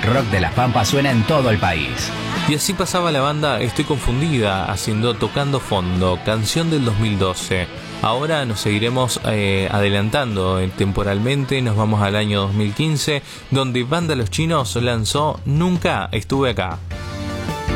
rock de las Pampas suena en todo el país. Y así pasaba la banda Estoy Confundida, haciendo Tocando Fondo, canción del 2012. Ahora nos seguiremos adelantando temporalmente, nos vamos al año 2015, donde Banda Los Chinos lanzó Nunca Estuve Acá.